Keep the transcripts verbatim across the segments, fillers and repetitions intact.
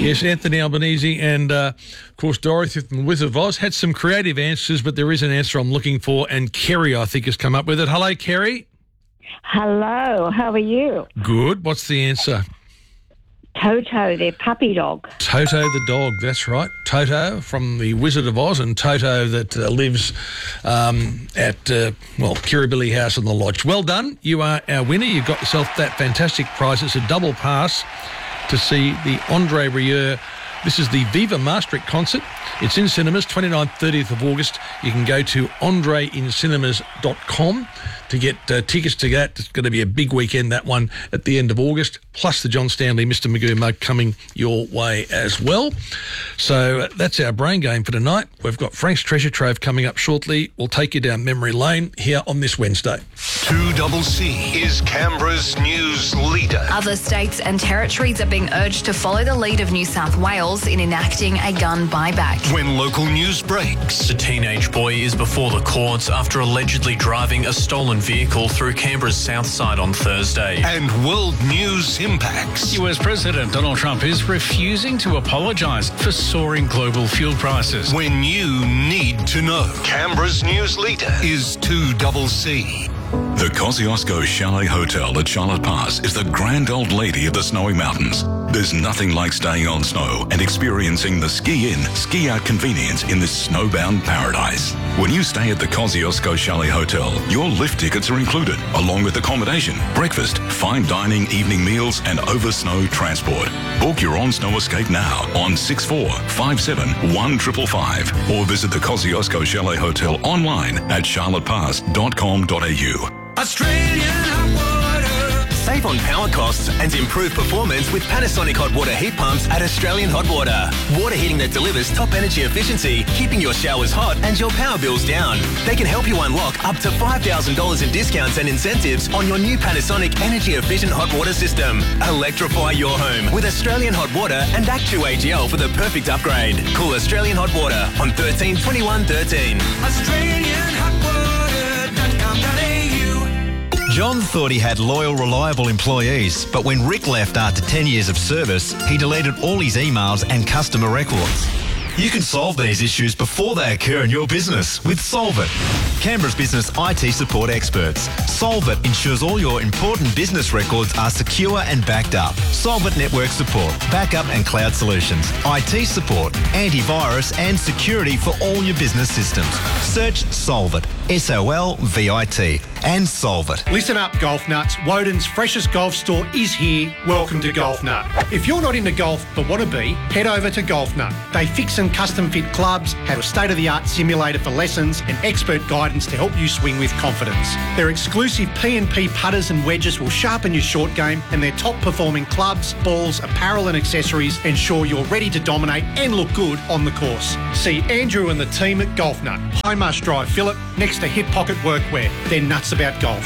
Yes, Anthony Albanese and, uh, of course, Dorothy from the Wizard of Oz had some creative answers, but there is an answer I'm looking for, and Kerry, I think, has come up with it. Hello, Kerry. Hello, how are you? Good. What's the answer? Toto, their puppy dog. Toto the dog, that's right. Toto from the Wizard of Oz, and Toto that uh, lives um, at, uh, well, Kirribilli House on the Lodge. Well done. You are our winner. You've got yourself that fantastic prize. It's a double pass to see the Andre Rieu. This is the Viva Maastricht concert. It's in cinemas, twenty-ninth, thirtieth of August. You can go to andre in cinemas dot com to get uh, tickets to that. It's going to be a big weekend, that one, at the end of August, plus the John Stanley Mister Magoo mug coming your way as well. So uh, that's our brain game for tonight. We've got Frank's Treasure Trove coming up shortly. We'll take you down memory lane here on this Wednesday. two C C is Canberra's news leader. Other states and territories are being urged to follow the lead of New South Wales in enacting a gun buyback. When local news breaks, The teenage boy is before the courts after allegedly driving a stolen vehicle through Canberra's south side on Thursday. and world news impacts. U S President Donald Trump is refusing to apologise for soaring global fuel prices. When you need to know, Canberra's news leader is two C C. The Kosciuszko Chalet Hotel at Charlotte Pass is the grand old lady of the snowy mountains. There's nothing like staying on snow and experiencing the ski-in, ski-out convenience in this snowbound paradise. When you stay at the Kosciuszko Chalet Hotel, your lift tickets are included, along with accommodation, breakfast, fine dining, evening meals, and over-snow transport. Book your on-snow escape now on six four five seven one five five five or visit the Kosciuszko Chalet Hotel online at charlotte pass dot com dot a u. Australian hot water. Save on power costs and improve performance with Panasonic hot water heat pumps at Australian Hot Water. Water heating that delivers top energy efficiency, keeping your showers hot and your power bills down. They can help you unlock up to five thousand dollars in discounts and incentives on your new Panasonic energy efficient hot water system. Electrify your home with Australian Hot Water and Act two A G L for the perfect upgrade. Call Australian Hot Water on thirteen twenty-one thirteen. Australian hot water dot com dot a u. John thought he had loyal, reliable employees, but when Rick left after ten years of service, he deleted all his emails and customer records. You can solve these issues before they occur in your business with Solvit, Canberra's business I T support experts. Solvit ensures all your important business records are secure and backed up. Solvit network support, backup and cloud solutions, I T support, antivirus and security for all your business systems. Search Solvit, S O L V I T, and solve it. Listen up, golf nuts. Woden's freshest golf store is here. Welcome to Golf Nut. If you're not into golf but want to be, head over to Golf Nut. They fix and custom fit clubs, have a state-of-the-art simulator for lessons and expert guidance to help you swing with confidence. Their exclusive P and P putters and wedges will sharpen your short game, and their top-performing clubs, balls, apparel and accessories ensure you're ready to dominate and look good on the course. See Andrew and the team at Golf Nut, High Marsh Drive, Phillip, next to Hip Pocket Workwear. They're nuts about golf.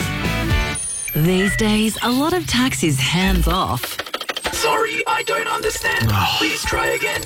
These days, a lot of tax is hands off. Sorry, I don't understand. Please try again.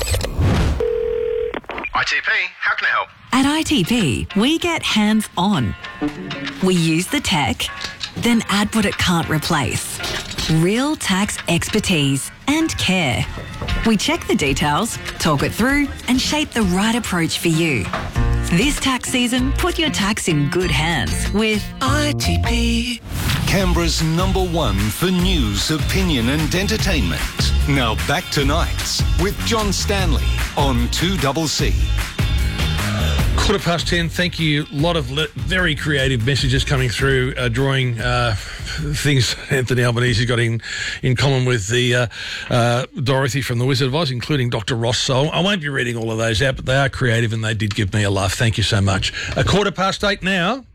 I T P, how can I help? At I T P, we get hands on. We use the tech, then add what it can't replace. Real tax expertise and care. We check the details, talk it through, and shape the right approach for you. This tax season, put your tax in good hands with I T P. Canberra's number one for news, opinion and entertainment. Now back to Nights with John Stanley on two C C. Quarter past ten, thank you. A lot of le- very creative messages coming through, uh, drawing uh, things Anthony Albanese got in, in common with the uh, uh, Dorothy from the Wizard of Oz, including Doctor Ross. So I won't be reading all of those out, but they are creative and they did give me a laugh. Thank you so much. A quarter past eight now.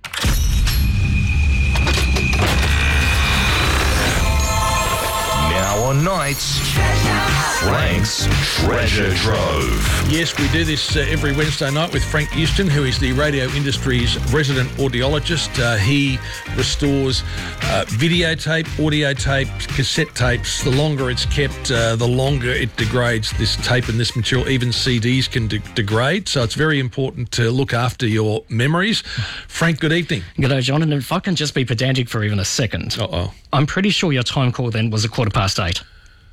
Now on Nights, Frank's Treasure Trove. Yes, we do this uh, every Wednesday night with Frank Houston, who is the radio industry's resident audiologist. Uh, he restores uh, videotape, audio tape, cassette tapes. The longer it's kept, uh, the longer it degrades, this tape and this material. Even C Ds can de- degrade, so it's very important to look after your memories. Frank, good evening. G'day, John, and if I can just be pedantic for even a second. Uh-oh. I'm pretty sure your time call then was a quarter past eight.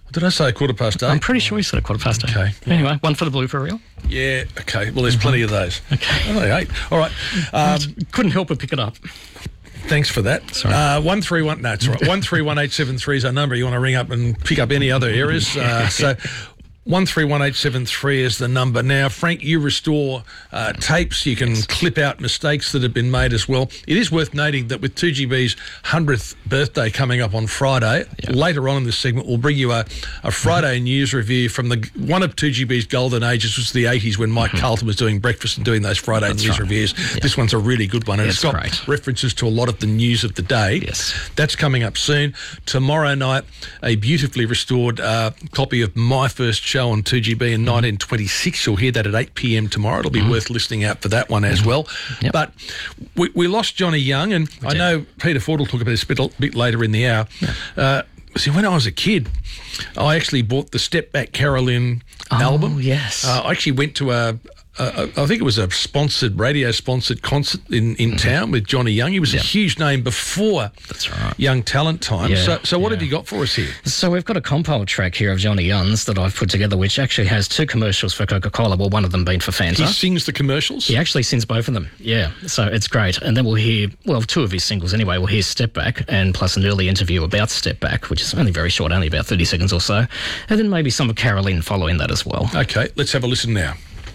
Did I say quarter past eight? I'm pretty sure he said a quarter past eight. Okay. Anyway, one for the blue for real. Yeah, okay. Well, there's plenty of those. Okay. Only eight. All right. Um, Couldn't help but pick it up. Thanks for that. Sorry. Uh, one three one. No, it's all right. One three one eight seven three is our number. You want to ring up and pick up any other areas? Uh, so. one three one eight seven three is the number. Now, Frank, you restore uh, tapes. You can yes. clip out mistakes that have been made as well. It is worth noting that with two G B's hundredth birthday coming up on Friday, yep. later on in this segment, we'll bring you a, a Friday mm-hmm. news review from the one of two G B's golden ages, which was the eighties when Mike mm-hmm. Carlton was doing breakfast and doing those Friday That's news right. reviews. Yep. This one's a really good one, and it's got great. references to a lot of the news of the day. Yes. That's coming up soon. Tomorrow night, a beautifully restored uh, copy of My First Show on two G B in nineteen twenty-six. You'll hear that at eight p.m. tomorrow. It'll be mm. worth listening out for that one as well. Yep. But we, we lost Johnny Young, and we I did. know Peter Ford will talk about this a bit, bit later in the hour. Yeah. Uh, see, when I was a kid, I actually bought the Step Back Carolyn oh, album. yes. Uh, I actually went to a... Uh, I think it was a sponsored, radio-sponsored concert in, in mm-hmm. town with Johnny Young. He was yep. a huge name before That's right. Young Talent time. Yeah, so so what yeah. have you got for us here? So we've got a compile track here of Johnny Young's that I've put together, which actually has two commercials for Coca-Cola, well, one of them being for Fanta. He sings the commercials? He actually sings both of them, yeah. So it's great. And then we'll hear, well, two of his singles anyway. We'll hear Step Back, and plus an early interview about Step Back, which is only very short, only about thirty seconds or so. And then maybe some of Carolyn following that as well. Okay, let's have a listen now.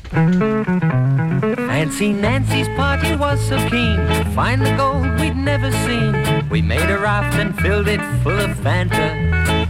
Fancy Nancy's party was so keen to find the gold we'd never seen. We made a raft and filled it full of Fanta.